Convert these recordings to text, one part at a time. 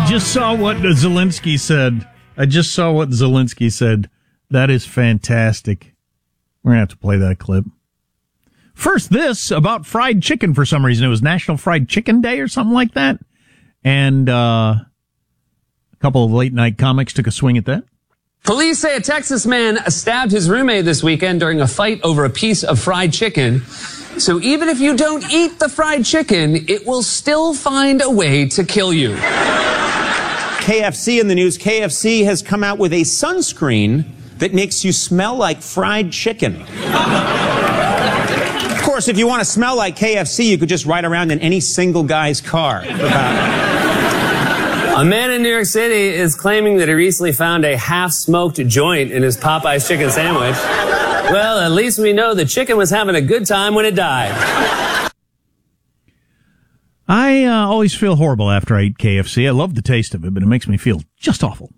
just saw what Zelensky said. That is fantastic. We're going to have to play that clip. First, this about fried chicken for some reason. It was National Fried Chicken Day or something like that. And a couple of late-night comics took a swing at that. Police say a Texas man stabbed his roommate this weekend during a fight over a piece of fried chicken. So even if you don't eat the fried chicken, it will still find a way to kill you. KFC in the news. KFC has come out with a sunscreen that makes you smell like fried chicken. Of course, if you want to smell like KFC, you could just ride around in any single guy's car. A man in New York City is claiming that he recently found a half-smoked joint in his Popeye's chicken sandwich. Well, at least we know the chicken was having a good time when it died. I always feel horrible after I eat KFC. I love the taste of it, but it makes me feel just awful.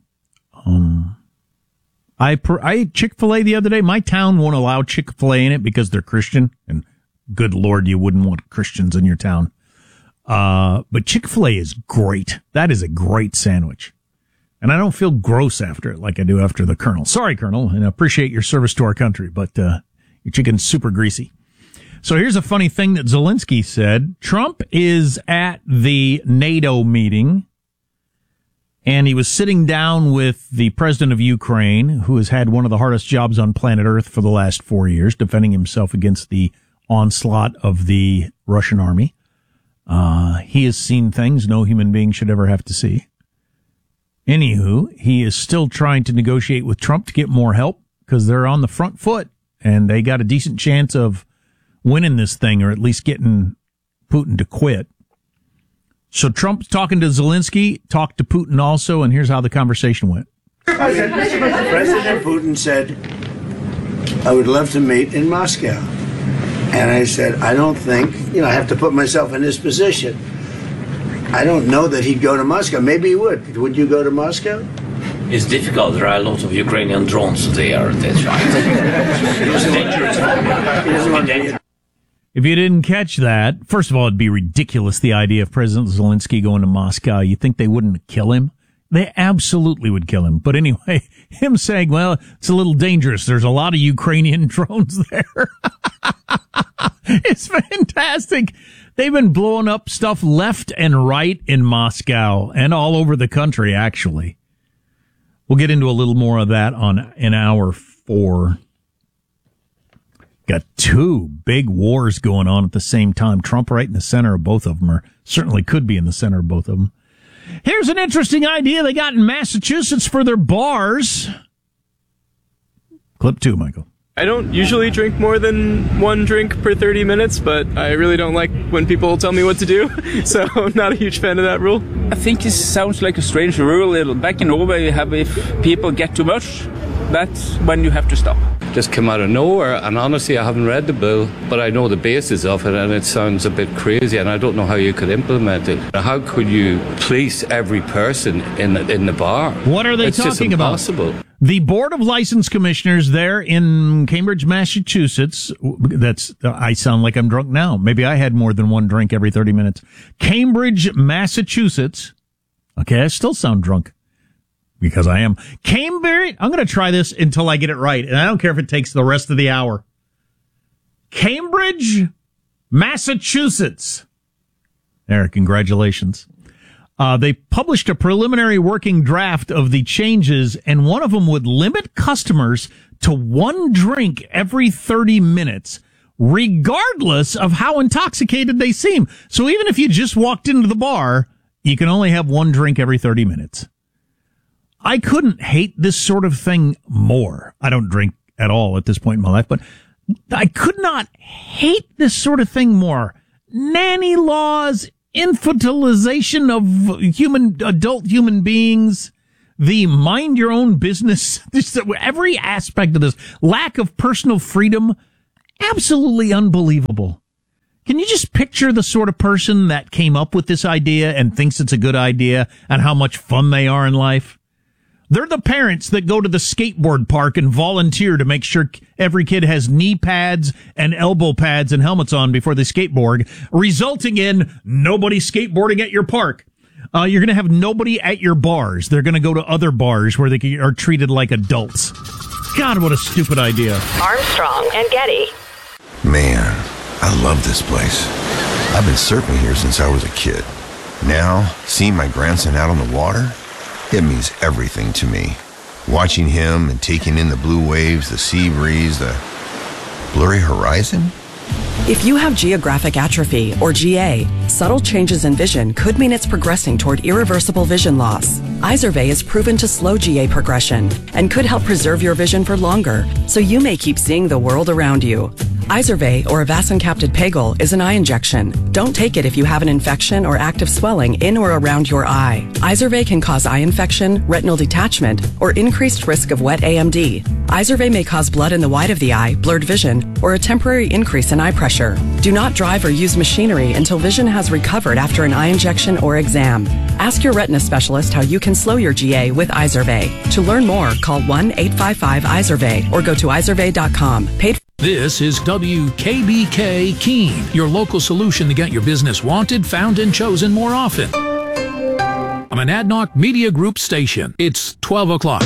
I ate Chick-fil-A the other day. My town won't allow Chick-fil-A in it because they're Christian, and good Lord, you wouldn't want Christians in your town. But Chick-fil-A is great. That is a great sandwich. And I don't feel gross after it like I do after the Colonel. Sorry, Colonel, and I appreciate your service to our country, but your chicken's super greasy. So here's a funny thing that Zelensky said. Trump is at the NATO meeting, and he was sitting down with the president of Ukraine, who has had one of the hardest jobs on planet Earth for the last 4 years, defending himself against the onslaught of the Russian army. He has seen things no human being should ever have to see. Anywho, he is still trying to negotiate with Trump to get more help because they're on the front foot and they got a decent chance of winning this thing or at least getting Putin to quit. So Trump's talking to Zelensky, talked to Putin also, and here's how the conversation went. President Putin said, I would love to meet in Moscow. And I said, I don't think, I have to put myself in his position. I don't know that he'd go to Moscow. Maybe he would. Would you go to Moscow? It's difficult. There are a lot of Ukrainian drones there. That's right. It's dangerous. If you didn't catch that, first of all, it'd be ridiculous, the idea of President Zelensky going to Moscow. You think they wouldn't kill him? They absolutely would kill him. But anyway, him saying, well, it's a little dangerous. There's a lot of Ukrainian drones there. It's fantastic. They've been blowing up stuff left and right in Moscow and all over the country, actually. We'll get into a little more of that in hour 4. Got 2 big wars going on at the same time. Trump right in the center of both of them, or certainly could be in the center of both of them. Here's an interesting idea they got in Massachusetts for their bars. Clip 2, Michael. I don't usually drink more than 1 drink per 30 minutes, but I really don't like when people tell me what to do, so I'm not a huge fan of that rule. I think it sounds like a strange rule. Back in Norway, you have if people get too much, that's when you have to stop. Just come out of nowhere, and honestly, I haven't read the bill, but I know the basis of it, and it sounds a bit crazy, and I don't know how you could implement it. How could you police every person in the bar? What are they talking about? It's just impossible. The Board of License Commissioners there in Cambridge, Massachusetts, I sound like I'm drunk now. Maybe I had more than 1 drink every 30 minutes. Cambridge, Massachusetts. Okay, I still sound drunk. Because I am. Cambridge, I'm going to try this until I get it right, and I don't care if it takes the rest of the hour. Cambridge, Massachusetts. There, congratulations. They published a preliminary working draft of the changes, and one of them would limit customers to 1 drink every 30 minutes, regardless of how intoxicated they seem. So even if you just walked into the bar, you can only have 1 drink every 30 minutes. I couldn't hate this sort of thing more. I don't drink at all at this point in my life, but I could not hate this sort of thing more. Nanny laws, infantilization of adult human beings, the mind your own business, just every aspect of this, lack of personal freedom, absolutely unbelievable. Can you just picture the sort of person that came up with this idea and thinks it's a good idea and how much fun they are in life? They're the parents that go to the skateboard park and volunteer to make sure every kid has knee pads and elbow pads and helmets on before they skateboard, resulting in nobody skateboarding at your park. You're going to have nobody at your bars. They're going to go to other bars where they are treated like adults. God, what a stupid idea. Armstrong and Getty. Man, I love this place. I've been surfing here since I was a kid. Now, seeing my grandson out on the water, it means everything to me. Watching him and taking in the blue waves, the sea breeze, the blurry horizon. If you have geographic atrophy, or GA, subtle changes in vision could mean it's progressing toward irreversible vision loss. Izervay is proven to slow GA progression and could help preserve your vision for longer, so you may keep seeing the world around you. Izervay, or avacincaptad pegol, is an eye injection. Don't take it if you have an infection or active swelling in or around your eye. Izervay can cause eye infection, retinal detachment, or increased risk of wet AMD. Izervay may cause blood in the white of the eye, blurred vision, or a temporary increase in eye pressure. Do not drive or use machinery until vision has recovered after an eye injection or exam. Ask your retina specialist how you can slow your GA with Izervay. To learn more, call 1-855-IZERVAY or go to izervay.com. This is WKBK Keene, your local solution to get your business wanted, found, and chosen more often. I'm an Adnoc Media Group station. It's 12 o'clock.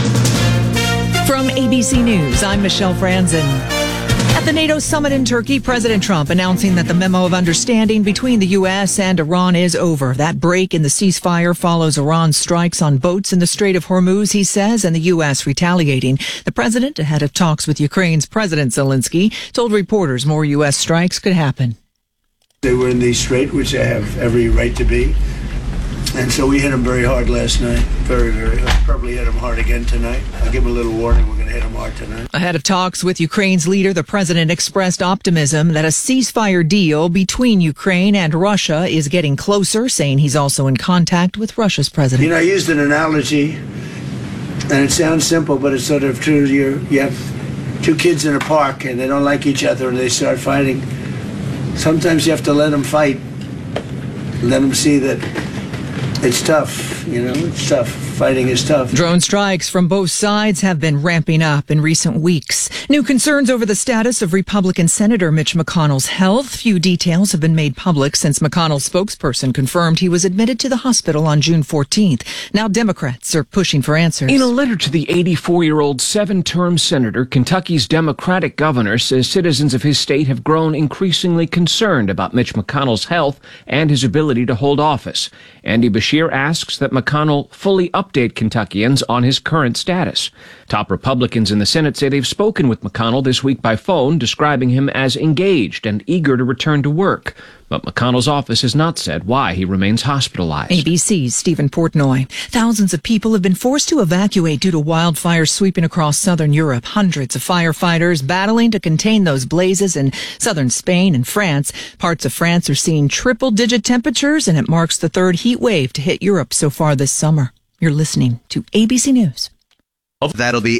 From ABC News, I'm Michelle Franzen. At the NATO summit in Turkey, President Trump announcing that the memo of understanding between the U.S. and Iran is over. That break in the ceasefire follows Iran's strikes on boats in the Strait of Hormuz, he says, and the U.S. retaliating. The president, ahead of talks with Ukraine's President Zelensky, told reporters more U.S. strikes could happen. They were in the strait, which they have every right to be. And so we hit them very hard last night. Very, very hard. Probably hit them hard again tonight. I'll give them a little warning. We're going to hit them hard tonight. Ahead of talks with Ukraine's leader, the president expressed optimism that a ceasefire deal between Ukraine and Russia is getting closer, saying he's also in contact with Russia's president. You know, I used an analogy, and it sounds simple, but it's sort of true. You have two kids in a park, and they don't like each other, and they start fighting. Sometimes you have to let them fight. Let them see that it's tough, it's tough. Fighting is tough. Drone strikes from both sides have been ramping up in recent weeks. New concerns over the status of Republican Senator Mitch McConnell's health. Few details have been made public since McConnell's spokesperson confirmed he was admitted to the hospital on June 14th. Now Democrats are pushing for answers. In a letter to the 84-year-old seven-term senator, Kentucky's Democratic governor says citizens of his state have grown increasingly concerned about Mitch McConnell's health and his ability to hold office. Andy Beshear asks that McConnell fully update Kentuckians on his current status. Top Republicans in the Senate say they've spoken with McConnell this week by phone, describing him as engaged and eager to return to work. But McConnell's office has not said why he remains hospitalized. ABC's Stephen Portnoy. Thousands of people have been forced to evacuate due to wildfires sweeping across southern Europe. Hundreds of firefighters battling to contain those blazes in southern Spain and France. Parts of France are seeing triple-digit temperatures, and it marks the third heat wave to hit Europe so far this summer. You're listening to ABC News. That'll be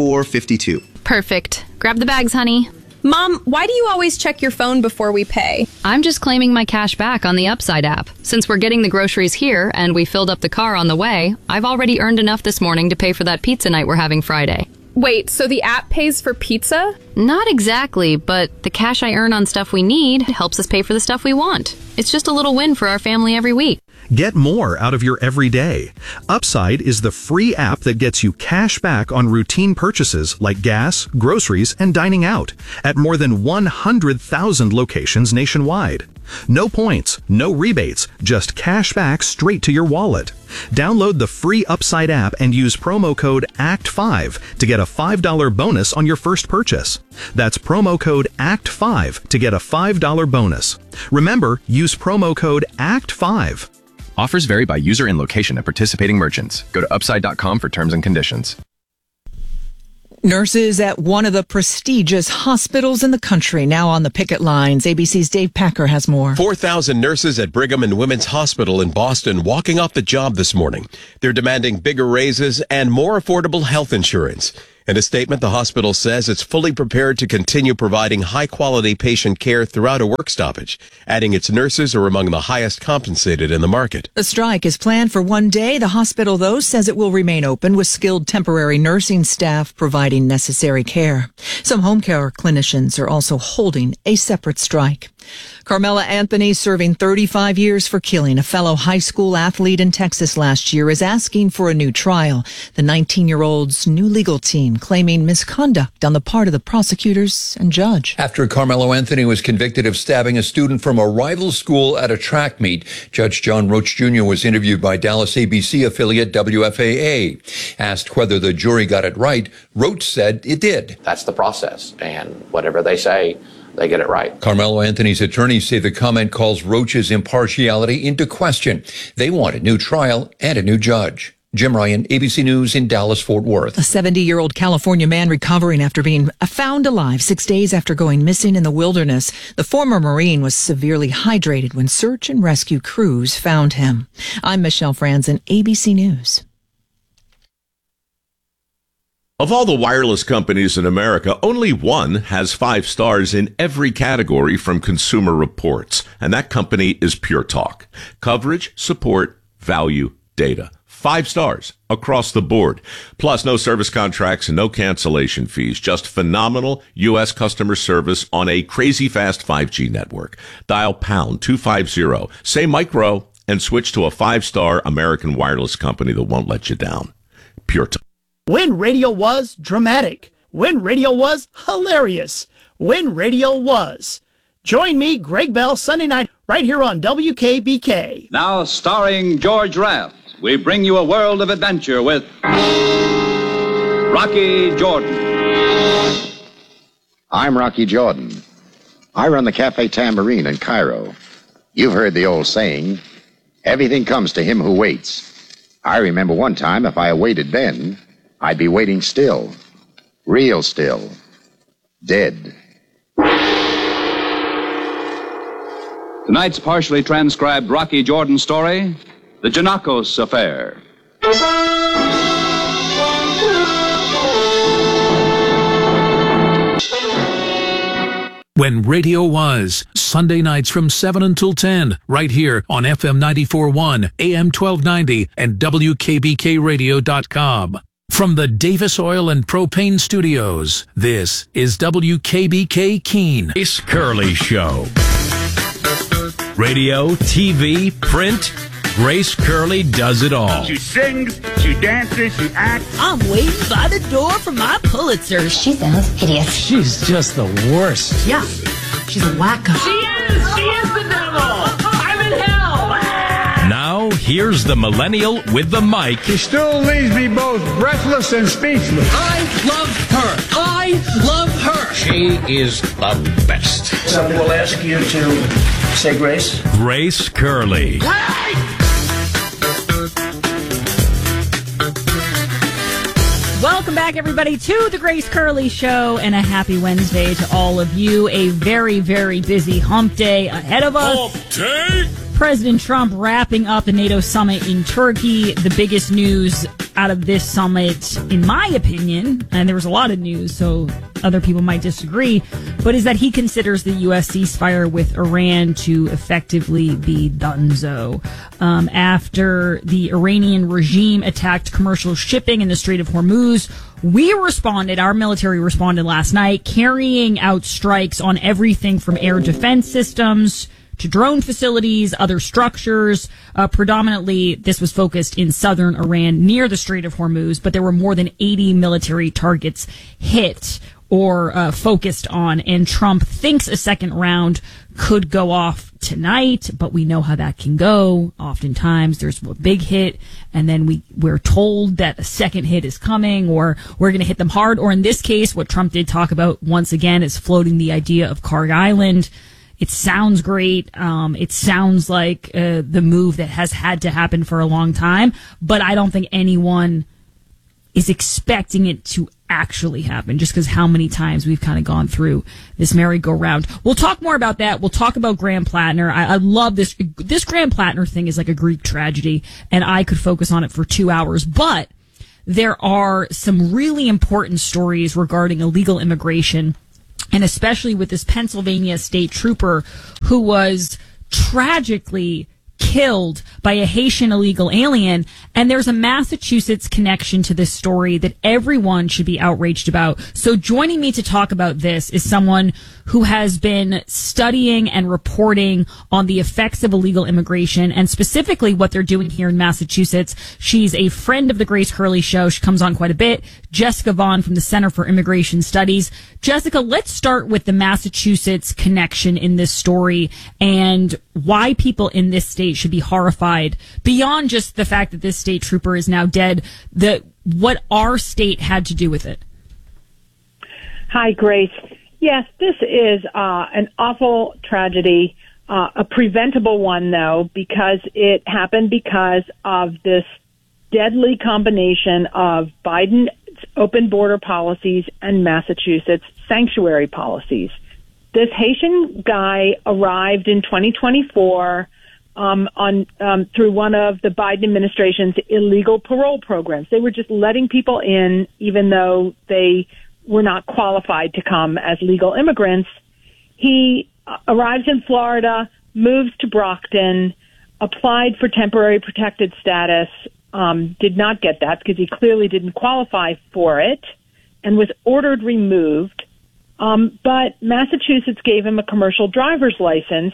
84.52. Perfect. Grab the bags, honey. Mom, why do you always check your phone before we pay? I'm just claiming my cash back on the Upside app. Since we're getting the groceries here and we filled up the car on the way, I've already earned enough this morning to pay for that pizza night we're having Friday. Wait, so the app pays for pizza? Not exactly, but the cash I earn on stuff we need helps us pay for the stuff we want. It's just a little win for our family every week. Get more out of your everyday. Upside is the free app that gets you cash back on routine purchases like gas, groceries, and dining out at more than 100,000 locations nationwide. No points, no rebates, just cash back straight to your wallet. Download the free Upside app and use promo code ACT5 to get a $5 bonus on your first purchase. That's promo code ACT5 to get a $5 bonus. Remember, use promo code ACT5. Offers vary by user and location at participating merchants. Go to upside.com for terms and conditions. Nurses at one of the prestigious hospitals in the country now on the picket lines. ABC's Dave Packer has more. 4,000 nurses at Brigham and Women's Hospital in Boston walking off the job this morning. They're demanding bigger raises and more affordable health insurance. In a statement, the hospital says it's fully prepared to continue providing high-quality patient care throughout a work stoppage, adding its nurses are among the highest compensated in the market. The strike is planned for one day. The hospital, though, says it will remain open with skilled temporary nursing staff providing necessary care. Some home care clinicians are also holding a separate strike. Carmela Anthony, serving 35 years for killing a fellow high school athlete in Texas last year, is asking for a new trial. The 19-year-old's new legal team claiming misconduct on the part of the prosecutors and judge. After Carmelo Anthony was convicted of stabbing a student from a rival school at a track meet, Judge John Roach Jr. was interviewed by Dallas ABC affiliate WFAA. Asked whether the jury got it right, Roach said it did. That's the process, and whatever they say, they get it right. Carmelo Anthony's attorneys say the comment calls Roach's impartiality into question. They want a new trial and a new judge. Jim Ryan, ABC News in Dallas-Fort Worth. A 70-year-old California man recovering after being found alive 6 days after going missing in the wilderness. The former Marine was severely hydrated when search and rescue crews found him. I'm Michelle Franzen, ABC News. Of all the wireless companies in America, only one has 5 stars in every category from Consumer Reports, and that company is Pure Talk. Coverage, support, value, data. 5 stars across the board. Plus, no service contracts and no cancellation fees. Just phenomenal U.S. customer service on a crazy fast 5G network. Dial pound 250, say micro, and switch to a 5-star American wireless company that won't let you down. Pure Talk. When radio was dramatic. When radio was hilarious. When radio was. Join me, Greg Bell, Sunday night, right here on WKBK. Now starring George Raft, we bring you a world of adventure with Rocky Jordan. I'm Rocky Jordan. I run the Cafe Tambourine in Cairo. You've heard the old saying, everything comes to him who waits. I remember one time if I waited then, I'd be waiting still, real still, dead. Tonight's partially transcribed Rocky Jordan story, The Janakos Affair. When radio was, Sunday nights from 7 until 10, right here on FM 94.1, AM 1290, and WKBKRadio.com. From the Davis Oil and Propane Studios, this is WKBK Keene. Grace Curley Show. Radio, TV, print, Grace Curley does it all. She sings, she dances, she acts. I'm waiting by the door for my Pulitzer. She sounds hideous. She's just the worst. Yeah, she's a wacko. She is the devil. I'm in hell. Now, here's the millennial with the mic. She still leaves me both breathless and speechless. I love her. I love her. She is the best. Someone will ask you to say grace. Grace Curley. Welcome back, everybody, to the Grace Curley Show, and a happy Wednesday to all of you. A very, very busy hump day ahead of us. Hump day? President Trump wrapping up the NATO summit in Turkey. The biggest news out of this summit, in my opinion, and there was a lot of news, so other people might disagree, but is that he considers the U.S. ceasefire with Iran to effectively be donezo. After the Iranian regime attacked commercial shipping in the Strait of Hormuz, our military responded last night, carrying out strikes on everything from air defense systems to drone facilities, other structures. Predominantly, this was focused in southern Iran near the Strait of Hormuz, but there were more than 80 military targets hit or focused on, and Trump thinks a second round could go off tonight, but we know how that can go. Oftentimes, there's a big hit, and then we're told that a second hit is coming, or we're going to hit them hard, or in this case, what Trump did talk about once again is floating the idea of Kharg Island. It sounds great. It sounds like the move that has had to happen for a long time, but I don't think anyone is expecting it to actually happen, just because how many times we've kind of gone through this merry-go-round. We'll talk more about that. We'll talk about Graham Plattner. I love this. This Graham Plattner thing is like a Greek tragedy, and I could focus on it for 2 hours, but there are some really important stories regarding illegal immigration, and especially with this Pennsylvania state trooper who was tragically killed by a Haitian illegal alien. And there's a Massachusetts connection to this story that everyone should be outraged about. So joining me to talk about this is someone who has been studying and reporting on the effects of illegal immigration and specifically what they're doing here in Massachusetts. She's a friend of the Grace Curley Show. She comes on quite a bit. Jessica Vaughn from the Center for Immigration Studies. Jessica, let's start with the Massachusetts connection in this story and why people in this state should be horrified beyond just the fact that this state trooper is now dead, what our state had to do with it. Hi, Grace. Yes, this is an awful tragedy, a preventable one, though, because it happened because of this deadly combination of Biden's open border policies and Massachusetts sanctuary policies. This Haitian guy arrived in 2024 through one of the Biden administration's illegal parole programs. They were just letting people in even though they were not qualified to come as legal immigrants. He arrives in Florida, moves to Brockton, applied for temporary protected status, did not get that because he clearly didn't qualify for it, and was ordered removed. But Massachusetts gave him a commercial driver's license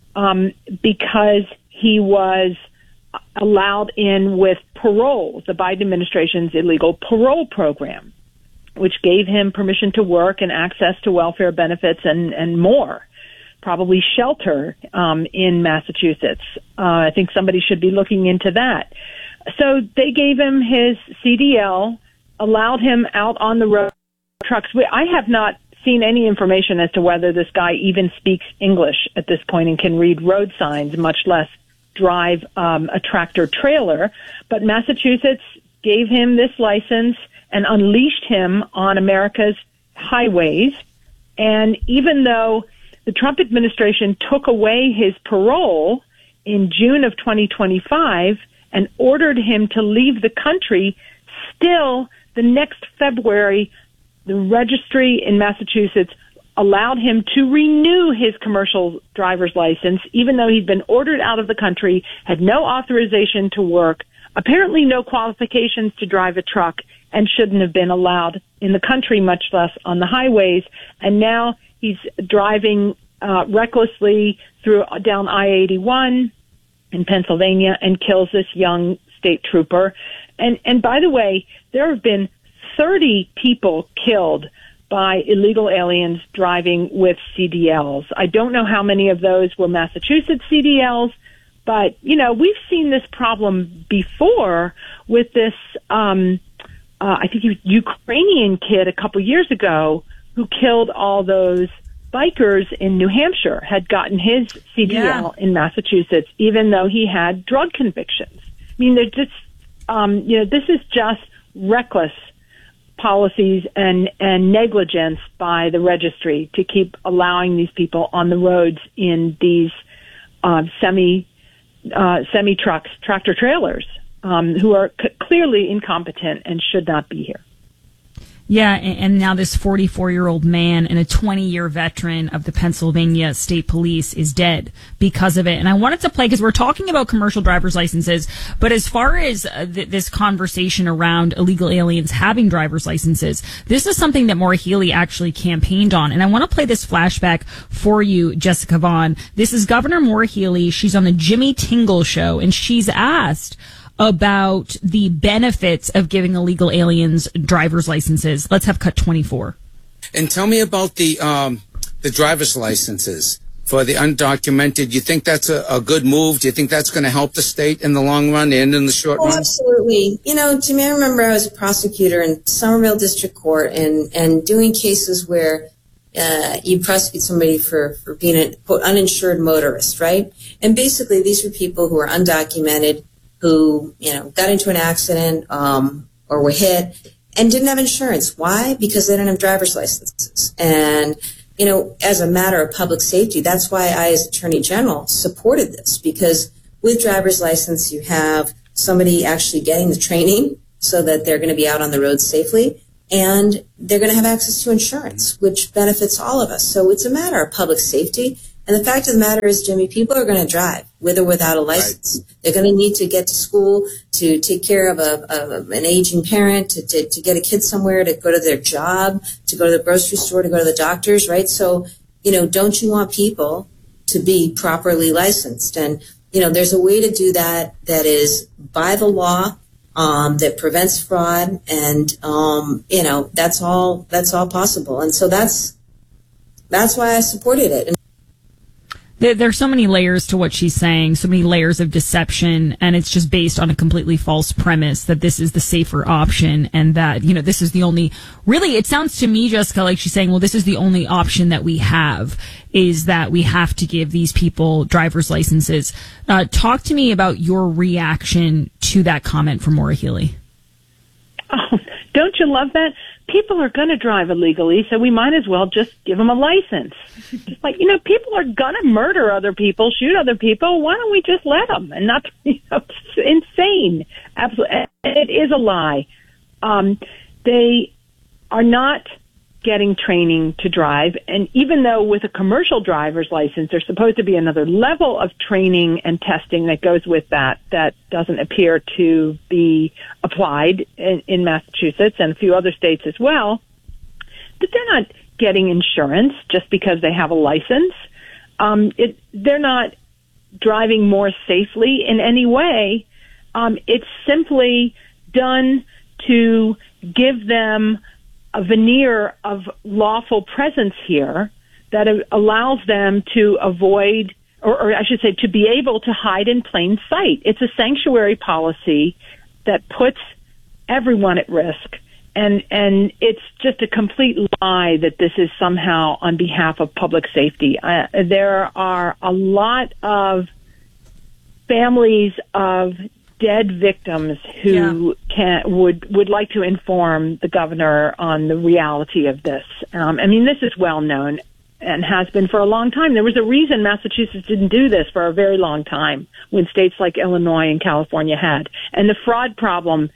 because he was allowed in with parole, the Biden administration's illegal parole program, which gave him permission to work and access to welfare benefits and more, probably shelter in Massachusetts. I think somebody should be looking into that. So they gave him his CDL, allowed him out on the road trucks. I have not seen any information as to whether this guy even speaks English at this point and can read road signs, much less drive a tractor trailer. But Massachusetts gave him this license and unleashed him on America's highways. And even though the Trump administration took away his parole in June of 2025 and ordered him to leave the country, still the next February, the registry in Massachusetts allowed him to renew his commercial driver's license, even though he'd been ordered out of the country, had no authorization to work, apparently no qualifications to drive a truck, and shouldn't have been allowed in the country, much less on the highways. And now he's driving recklessly down I-81 in Pennsylvania and kills this young state trooper. And by the way, there have been 30 people killed by illegal aliens driving with CDLs. I don't know how many of those were Massachusetts CDLs, but, you know, we've seen this problem before with this, I think he was Ukrainian kid a couple years ago who killed all those bikers in New Hampshire, had gotten his CDL in Massachusetts, even though he had drug convictions. I mean, they're just, this is just reckless policies and negligence by the registry to keep allowing these people on the roads in these semi trucks, tractor trailers, who are clearly incompetent and should not be here. Yeah, and now this 44-year-old man and a 20-year veteran of the Pennsylvania State Police is dead because of it. And I wanted to play, because we're talking about commercial driver's licenses, but as far as this conversation around illegal aliens having driver's licenses, this is something that Maura Healey actually campaigned on. And I want to play this flashback for you, Jessica Vaughn. This is Governor Maura Healey. She's on the Jimmy Tingle Show, and she's asked about the benefits of giving illegal aliens driver's licenses. Let's have cut 24. And tell me about the driver's licenses for the undocumented. You think that's a good move? Do you think that's going to help the state in the long run and in the short run? Absolutely. You know, Jimmy, I remember I was a prosecutor in Somerville District Court and doing cases where you prosecute somebody for being a, quote, uninsured motorist, right? And basically these were people who were undocumented, who, you know, got into an accident or were hit and didn't have insurance. Why? Because they didn't have driver's licenses. And, you know, as a matter of public safety, that's why I, as Attorney General, supported this. Because with driver's license, you have somebody actually getting the training so that they're going to be out on the road safely. And they're going to have access to insurance, which benefits all of us. So it's a matter of public safety. And the fact of the matter is, Jimmy, people are going to drive with or without a license. Right. They're going to need to get to school, to take care of an aging parent, to get a kid somewhere, to go to their job, to go to the grocery store, to go to the doctors, right? So, don't you want people to be properly licensed? And, there's a way to do that is by the law, that prevents fraud, and, that's all possible. And so that's why I supported it. There's so many layers to what she's saying, so many layers of deception, and it's just based on a completely false premise that this is the safer option and that, this is the only, really, it sounds to me, Jessica, like she's saying, well, this is the only option that we have, is that we have to give these people driver's licenses. Talk to me about your reaction to that comment from Maura Healey. Oh, don't you love that? People are going to drive illegally, so we might as well just give them a license. Just like, people are going to murder other people, shoot other people. Why don't we just let them? And not, it's insane. Absolutely. It is a lie. They are not getting training to drive. And even though with a commercial driver's license, there's supposed to be another level of training and testing that goes with that doesn't appear to be applied in Massachusetts and a few other states as well. But they're not getting insurance just because they have a license. They're not driving more safely in any way. It's simply done to give them a veneer of lawful presence here that allows them to avoid, or I should say, to be able to hide in plain sight. It's a sanctuary policy that puts everyone at risk. And it's just a complete lie that this is somehow on behalf of public safety. There are a lot of families of dead victims who would like to inform the governor on the reality of this. This is well known and has been for a long time. There was a reason Massachusetts didn't do this for a very long time when states like Illinois and California had. And the fraud problem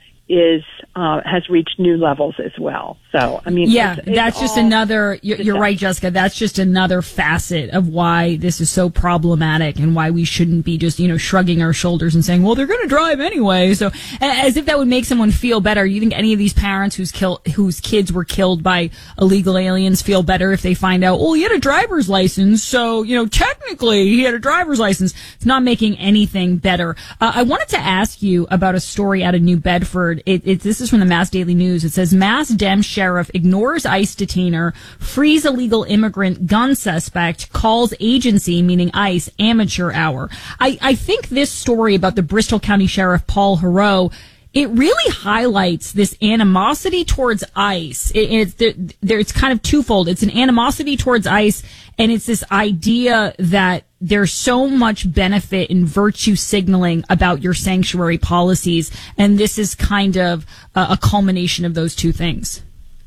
has reached new levels as well. So, that's just another, you're right, Jessica, that's just another facet of why this is so problematic and why we shouldn't be just, shrugging our shoulders and saying, well, they're going to drive anyway. So as if that would make someone feel better. You think any of these parents whose kids were killed by illegal aliens feel better if they find out, oh, he had a driver's license. So, technically he had a driver's license. It's not making anything better. I wanted to ask you about a story out of New Bedford. This is from the Mass Daily News. It says Mass Dem sheriff ignores ICE detainer, frees illegal immigrant gun suspect, calls agency, meaning ICE, amateur hour. I think this story about the Bristol County Sheriff Paul Heroux, it really highlights this animosity towards ICE. It's kind of twofold. It's an animosity towards ICE, and it's this idea that there's so much benefit in virtue signaling about your sanctuary policies, and this is kind of a culmination of those two things.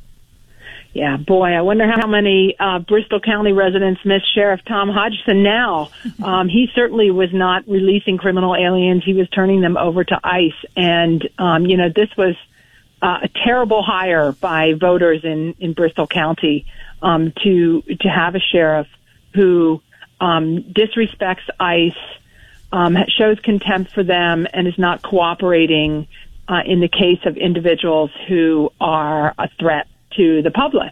Yeah, boy, I wonder how many Bristol County residents miss Sheriff Tom Hodgson now. He certainly was not releasing criminal aliens. He was turning them over to ICE. And, this was a terrible hire by voters in Bristol County to have a sheriff who disrespects ICE, shows contempt for them, and is not cooperating in the case of individuals who are a threat to the public.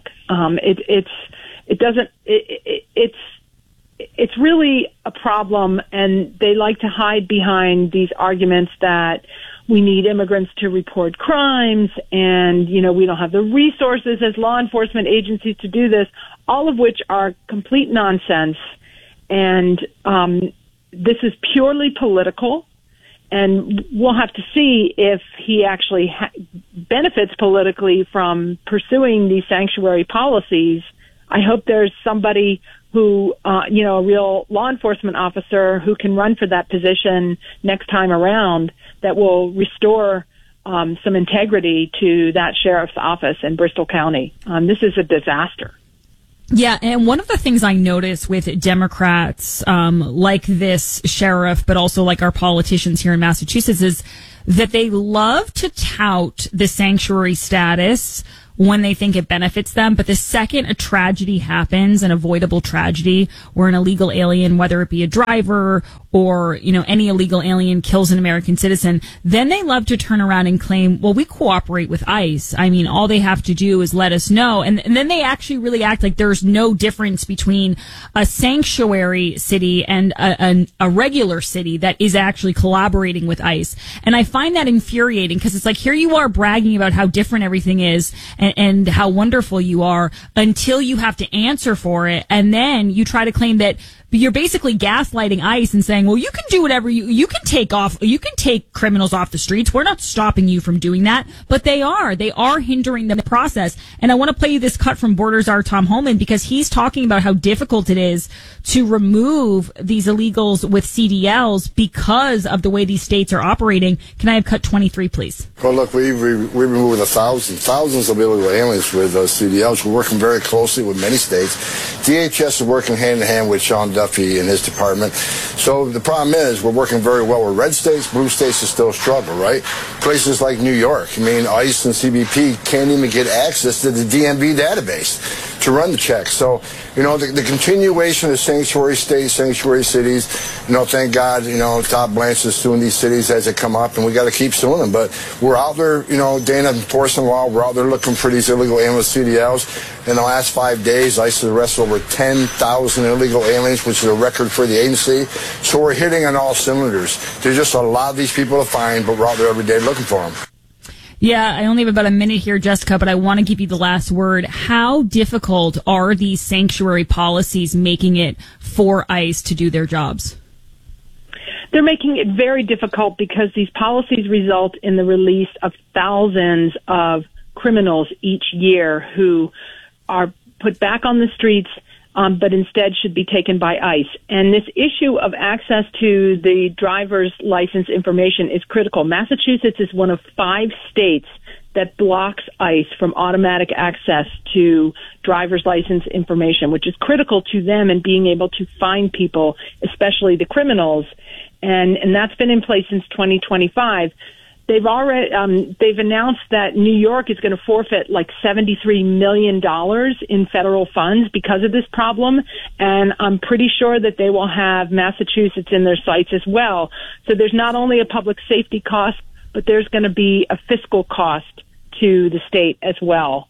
It's really a problem, and they like to hide behind these arguments that we need immigrants to report crimes, and we don't have the resources as law enforcement agencies to do this, all of which are complete nonsense. And this is purely political, and we'll have to see if he actually benefits politically from pursuing these sanctuary policies. I hope there's somebody who, a real law enforcement officer who can run for that position next time around that will restore some integrity to that sheriff's office in Bristol County. This is a disaster. Yeah, and one of the things I notice with Democrats like this sheriff, but also like our politicians here in Massachusetts, is that they love to tout the sanctuary status when they think it benefits them. But the second a tragedy happens, an avoidable tragedy, where an illegal alien, whether it be a driver or, any illegal alien kills an American citizen, then they love to turn around and claim, well, we cooperate with ICE. I mean, all they have to do is let us know. And then they actually really act like there's no difference between a sanctuary city and a regular city that is actually collaborating with ICE. And I find that infuriating, because it's like, here you are bragging about how different everything is and how wonderful you are, until you have to answer for it. And then you try to claim that you're basically gaslighting ICE and saying, well, you can do whatever you can take criminals off the streets. We're not stopping you from doing that. But they are hindering the process. And I want to play you this cut from Borders Czar Tom Homan, because he's talking about how difficult it is to remove these illegals with CDLs because of the way these states are operating. Can I have cut 23, please? Well, look, we've removed thousands of illegal aliens with CDLs. We're working very closely with many states. DHS is working hand in hand with Sean Duffy and his department. So the problem is we're working very well with red states. Blue states is still a struggle, right? Places like New York, ICE and CBP can't even get access to the DMV database to run the checks. So, the continuation of sanctuary states, sanctuary cities, thank God, Todd Blanche is suing these cities as they come up, and we got to keep suing them. But we're out there, Dana, enforcing law. We're out there looking for these illegal aliens with CDLs. In the last 5 days, ICE has arrested over 10,000 illegal aliens, which is a record for the agency. So we're hitting on all cylinders. There's just a lot of these people to find, but we're out there every day looking for them. Yeah, I only have about a minute here, Jessica, but I want to give you the last word. How difficult are these sanctuary policies making it for ICE to do their jobs? They're making it very difficult, because these policies result in the release of thousands of criminals each year who are put back on the streets, but instead should be taken by ICE. And this issue of access to the driver's license information is critical. Massachusetts is one of 5 states that blocks ICE from automatic access to driver's license information, which is critical to them in being able to find people, especially the criminals. And that's been in place since 2025. They've announced that New York is going to forfeit like $73 million in federal funds because of this problem. And I'm pretty sure that they will have Massachusetts in their sights as well. So there's not only a public safety cost, but there's going to be a fiscal cost to the state as well.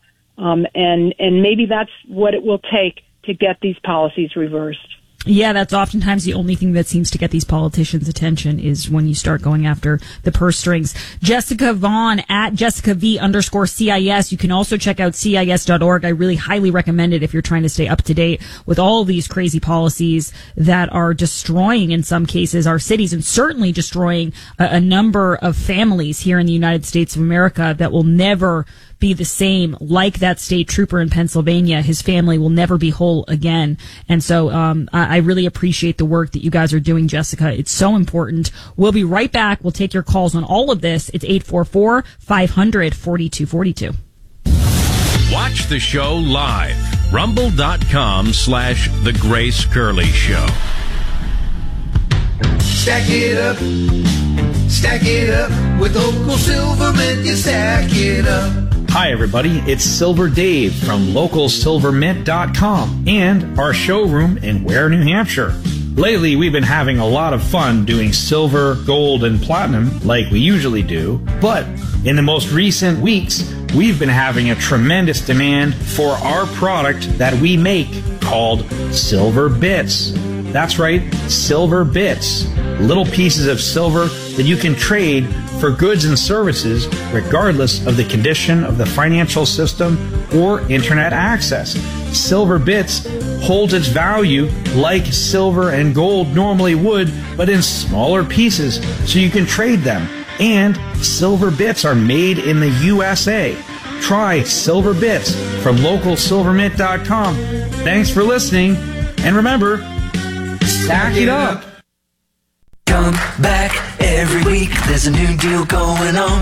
And maybe that's what it will take to get these policies reversed. Yeah, that's oftentimes the only thing that seems to get these politicians' attention, is when you start going after the purse strings. Jessica Vaughn at JessicaV_CIS. You can also check out CIS.org. I really highly recommend it if you're trying to stay up to date with all of these crazy policies that are destroying, in some cases, our cities, and certainly destroying a number of families here in the United States of America that will never be the same. Like that state trooper in Pennsylvania, his family will never be whole again. And so I really appreciate the work that you guys are doing, Jessica. It's so important. We'll be right back. We'll take your calls on all of this. It's 844-500-4242. Watch the show live. Rumble.com/The Grace Curley Show. Stack it up with local Silvermint, you stack it up. Hi everybody, it's Silver Dave from localsilvermint.com and our showroom in Ware, New Hampshire. Lately, we've been having a lot of fun doing silver, gold, and platinum like we usually do, but in the most recent weeks, we've been having a tremendous demand for our product that we make called Silver Bits. That's right, Silver Bits. Little pieces of silver that you can trade for goods and services regardless of the condition of the financial system or internet access. Silver Bits holds its value like silver and gold normally would, but in smaller pieces so you can trade them. And Silver Bits are made in the USA. Try Silver Bits from localsilvermint.com. Thanks for listening, and remember, stack it up. Come back every week, there's a new deal going on.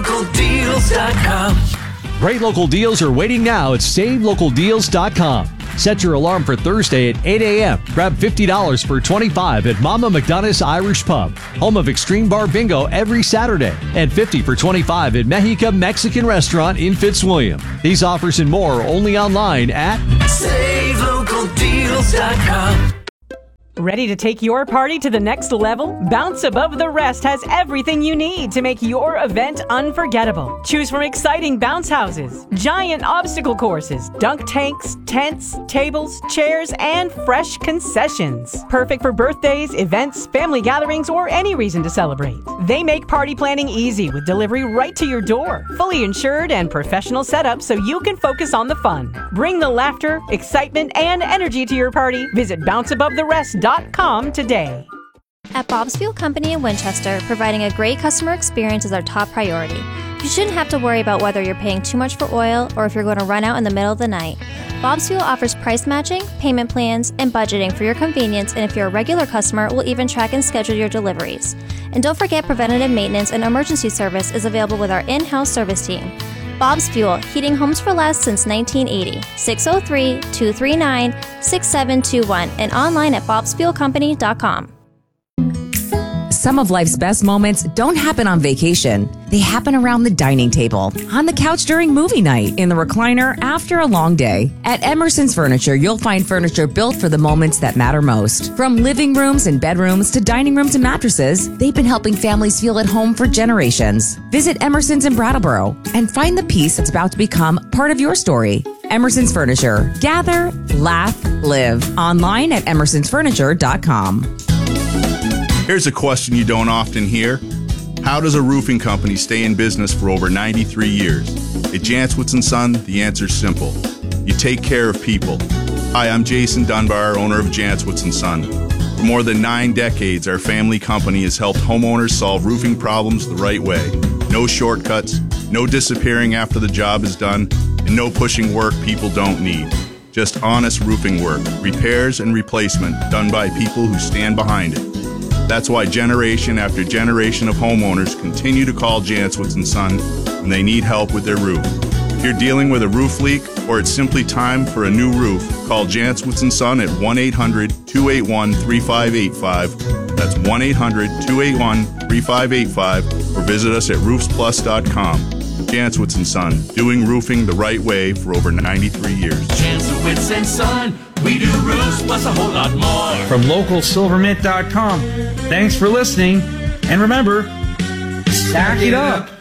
SaveLocalDeals.com. Great local deals are waiting now at SaveLocalDeals.com. Set your alarm for Thursday at 8 a.m. Grab $50 for $25 at Mama McDonough's Irish Pub, home of Extreme Bar Bingo every Saturday, and $50 for $25 at Mexica Mexican Restaurant in Fitzwilliam. These offers and more only online at SaveLocalDeals.com. Ready to take your party to the next level? Bounce Above the Rest has everything you need to make your event unforgettable. Choose from exciting bounce houses, giant obstacle courses, dunk tanks, tents, tables, chairs, and fresh concessions. Perfect for birthdays, events, family gatherings, or any reason to celebrate. They make party planning easy with delivery right to your door. Fully insured and professional setup so you can focus on the fun. Bring the laughter, excitement, and energy to your party. Visit bounceabovetherest.com today. At Bob's Fuel Company in Winchester, providing a great customer experience is our top priority. You shouldn't have to worry about whether you're paying too much for oil or if you're going to run out in the middle of the night. Bob's Fuel offers price matching, payment plans, and budgeting for your convenience, and if you're a regular customer, we'll even track and schedule your deliveries. And don't forget, preventative maintenance and emergency service is available with our in-house service team. Bob's Fuel, heating homes for less since 1980. 603-239-6721 and online at bobsfuelcompany.com. Some of life's best moments don't happen on vacation. They happen around the dining table, on the couch during movie night, in the recliner after a long day. At Emerson's Furniture, you'll find furniture built for the moments that matter most. From living rooms and bedrooms to dining rooms and mattresses, they've been helping families feel at home for generations. Visit Emerson's in Brattleboro and find the piece that's about to become part of your story. Emerson's Furniture. Gather, laugh, live. Online at emersonsfurniture.com. Here's a question you don't often hear. How does a roofing company stay in business for over 93 years? At Jantzwitz & Son, the answer's simple. You take care of people. Hi, I'm Jason Dunbar, owner of Jantzwitz & Son. For more than 9 decades, our family company has helped homeowners solve roofing problems the right way. No shortcuts, no disappearing after the job is done, and no pushing work people don't need. Just honest roofing work, repairs and replacement done by people who stand behind it. That's why generation after generation of homeowners continue to call Jantzwitz & Son when they need help with their roof. If you're dealing with a roof leak or it's simply time for a new roof, call Jantzwitz & Son at 1-800-281-3585. That's 1-800-281-3585 or visit us at roofsplus.com. Jantzwitz & Son, doing roofing the right way for over 93 years. Jantzwitz & Son, we do roofs plus a whole lot more. From localsilvermint.com. Thanks for listening. And remember, stack it up.